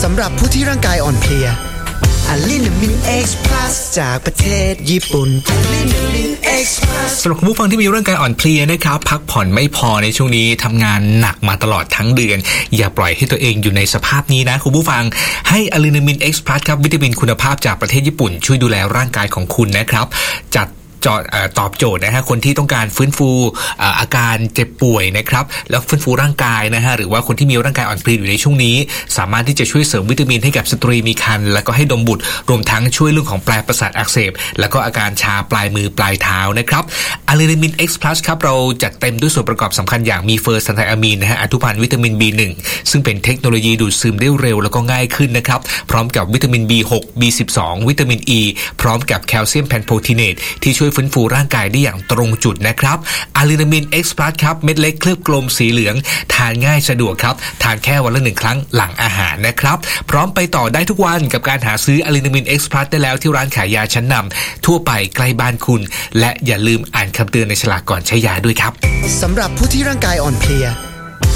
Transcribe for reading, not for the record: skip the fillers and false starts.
สำหรับผู้ที่ร่างกายอ่อนเพลียอะลินามิน X Plus จากประเทศญี่ปุ่นอะลินามิน X Plus สำหรับคุณผู้ฟังที่มีร่างกายอ่อนเพลียนะครับพักผ่อนไม่พอในช่วงนี้ทำงานหนักมาตลอดทั้งเดือนอย่าปล่อยให้ตัวเองอยู่ในสภาพนี้นะคุณผู้ฟังให้อะลินามิน X Plus ครับวิตามินคุณภาพจากประเทศญี่ปุ่นช่วยดูแลร่างกายของคุณนะครับตอบโจทย์นะฮะคนที่ต้องการฟื้นฟูอาการเจ็บป่วยนะครับแล้วฟื้นฟูร่างกายนะฮะหรือว่าคนที่มีร่างกายอ่อนเพลียอยู่ในช่วงนี้สามารถที่จะช่วยเสริมวิตามินให้กับสตรีมีครรภ์แล้วก็ให้นมบุตรรวมทั้งช่วยเรื่องของปลายประสาทอักเสบแล้วก็อาการชาปลายมือปลายเท้านะครับอะลินามิน X Plus ครับเราจัดเต็มด้วยส่วนประกอบสำคัญอย่างมีเฟอร์ซันไทอะมีนนะฮะอนุพันธ์วิตามิน B1 ซึ่งเป็นเทคโนโลยีดูดซึมได้เร็วแล้วก็ง่ายขึ้นนะครับพร้อมกับวิตามิน B6 B12 วิตามิน E พร้อมกับแคลเซียมแพนโททีเนตที่ช่วยฟื้นฟูร่างกายได้อย่างตรงจุดนะครับอะลินามิน X Plus ครับเม็ดเล็กเคลือบกลมสีเหลืองทานง่ายสะดวกครับทานแค่วันละ1ครั้งหลังอาหารนะครับพร้อมไปต่อได้ทุกวันกับการหาซื้ออะลินามิน X Plus ได้แล้วที่ร้านขายยาชั้นนำทั่วไปใกล้บ้านคุณและอย่าลืมอ่านคำเตือนในฉลากก่อนใช้ยาด้วยครับสำหรับผู้ที่ร่างกายอ่อนเพลีย